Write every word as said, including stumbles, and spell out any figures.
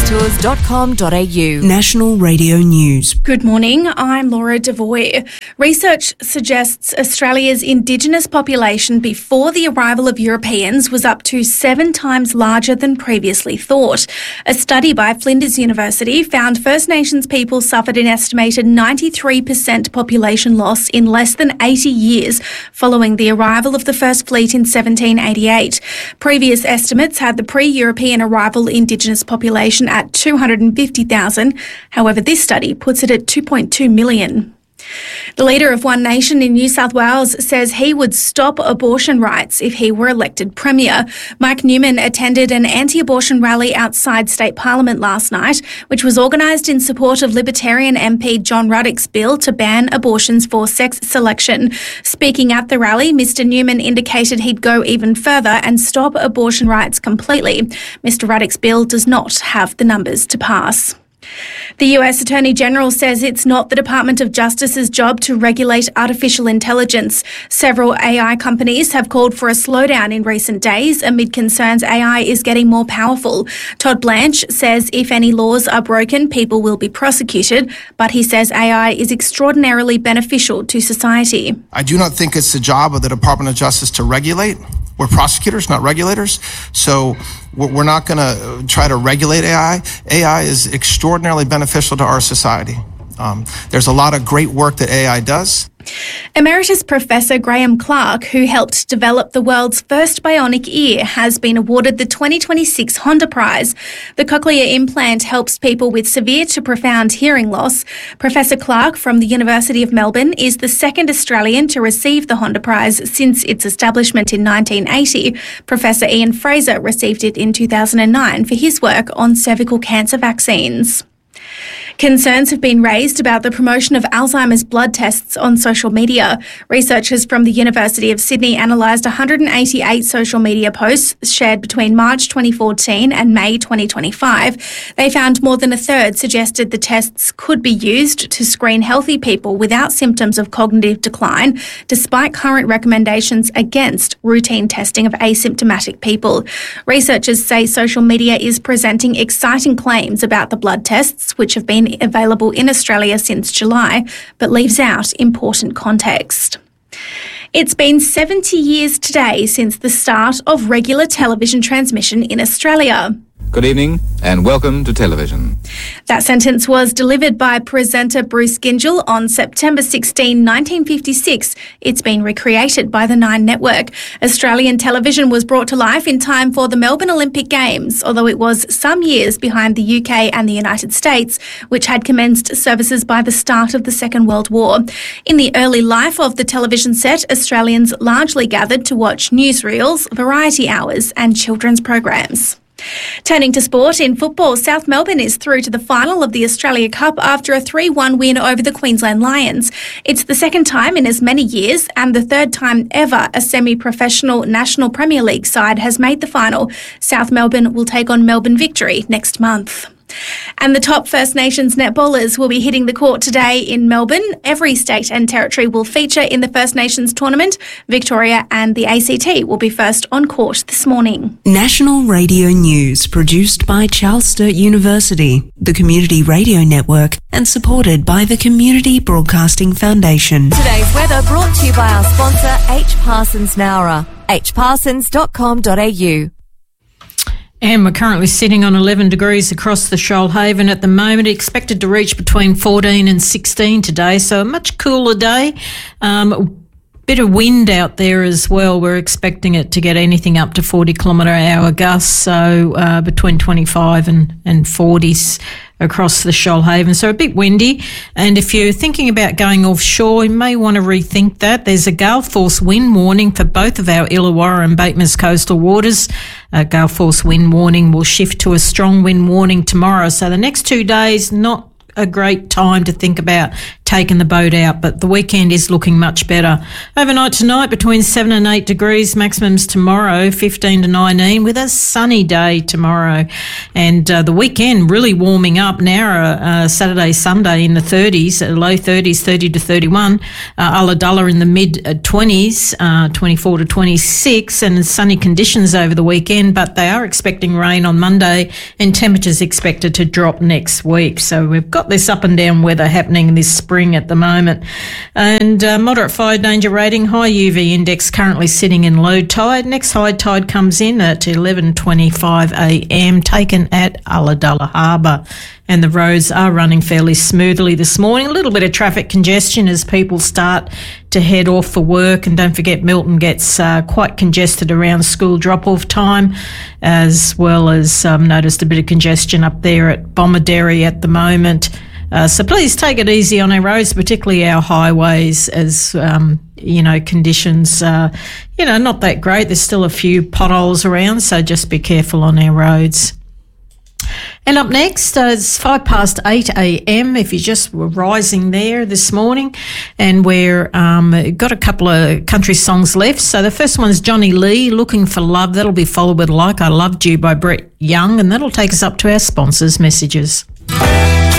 tours dot com dot a u. National Radio News. Good morning, I'm Laura Devoy. Research suggests Australia's Indigenous population before the arrival of Europeans was up to seven times larger than previously thought. A study by Flinders University found First Nations people suffered an estimated ninety-three percent population loss in less than eighty years following the arrival of the first fleet in seventeen eighty-eight. Previous estimates had the pre-European arrival Indigenous population at two hundred fifty thousand. However, this study puts it at two point two million. The leader of One Nation in New South Wales says he would stop abortion rights if he were elected Premier. Mike Newman attended an anti-abortion rally outside State Parliament last night, which was organised in support of Libertarian M P John Ruddock's bill to ban abortions for sex selection. Speaking at the rally, Mister Newman indicated he'd go even further and stop abortion rights completely. Mister Ruddock's bill does not have the numbers to pass. The U S Attorney General says it's not the Department of Justice's job to regulate artificial intelligence. Several A I companies have called for a slowdown in recent days amid concerns A I is getting more powerful. Todd Blanche says if any laws are broken, people will be prosecuted, but he says A I is extraordinarily beneficial to society. I do not think it's the job of the Department of Justice to regulate. We're prosecutors, not regulators. So we're not going to try to regulate A I. A I is extraordinarily beneficial to our society. Um, there's a lot of great work that A I does. Emeritus Professor Graham Clark, who helped develop the world's first bionic ear, has been awarded the twenty twenty-six Honda Prize. The cochlear implant helps people with severe to profound hearing loss. Professor Clark from the University of Melbourne is the second Australian to receive the Honda Prize since its establishment in nineteen eighty. Professor Ian Fraser received it in two thousand nine for his work on cervical cancer vaccines. Concerns have been raised about the promotion of Alzheimer's blood tests on social media. Researchers from the University of Sydney analysed one hundred eighty-eight social media posts shared between March twenty fourteen and May twenty twenty-five. They found more than a third suggested the tests could be used to screen healthy people without symptoms of cognitive decline, despite current recommendations against routine testing of asymptomatic people. Researchers say social media is presenting exciting claims about the blood tests, which have been available in Australia since July, but leaves out important context. It's been seventy years today since the start of regular television transmission in Australia. Good evening and welcome to television. That sentence was delivered by presenter Bruce Gyngell on September sixteenth, nineteen fifty-six. It's been recreated by the Nine Network. Australian television was brought to life in time for the Melbourne Olympic Games, although it was some years behind the U K and the United States, which had commenced services by the start of the Second World War. In the early life of the television set, Australians largely gathered to watch newsreels, variety hours and children's programs. Turning to sport, in football, South Melbourne is through to the final of the Australia Cup after a three one win over the Queensland Lions. It's the second time in as many years and the third time ever a semi-professional National Premier League side has made the final. South Melbourne will take on Melbourne Victory next month. And the top First Nations netballers will be hitting the court today in Melbourne. Every state and territory will feature in the First Nations tournament. Victoria and the A C T will be first on court this morning. National Radio News, produced by Charles Sturt University, the Community Radio Network, and supported by the Community Broadcasting Foundation. Today's weather brought to you by our sponsor, H. Parsons Nowra, h parsons dot com dot a u. And we're currently sitting on eleven degrees across the Shoalhaven at the moment, expected to reach between fourteen and sixteen today, so a much cooler day. Um, bit of wind out there as well. We're expecting it to get anything up to forty kilometre hour gusts, so uh, between twenty-five and, and forties across the Shoalhaven, so a bit windy. And if you're thinking about going offshore, you may want to rethink that. There's a gale force wind warning for both of our Illawarra and Batemans coastal waters. A gale force wind warning will shift to a strong wind warning tomorrow, so the next two days, not a great time to think about taken the boat out, but the weekend is looking much better. Overnight tonight between seven and eight degrees, maximums tomorrow fifteen to nineteen, with a sunny day tomorrow. And uh, the weekend really warming up now, uh, Saturday, Sunday in the thirties, uh, low thirties, thirty to thirty-one, uh, Ulladulla in the mid twenties, uh, twenty-four to twenty-six, and sunny conditions over the weekend, but they are expecting rain on Monday and temperatures expected to drop next week. So we've got this up and down weather happening this spring at the moment. And uh, moderate fire danger rating, high U V index currently sitting in low tide. Next high tide comes in at eleven twenty-five a m, taken at Ulladulla Harbour. And the roads are running fairly smoothly this morning. A little bit of traffic congestion as people start to head off for work. And don't forget, Milton gets uh, quite congested around school drop-off time, as well as um, noticed a bit of congestion up there at Bomaderry at the moment. Uh, so please take it easy on our roads, particularly our highways, as, um, you know, conditions, uh, you know, not that great. There's still a few potholes around, so just be careful on our roads. And up next, uh, it's five past eight a m if you just were rising there this morning. And we're um, got a couple of country songs left. So the first one's Johnny Lee, Looking for Love. That'll be followed with Like I Loved You by Brett Young. And that'll take us up to our sponsors' messages.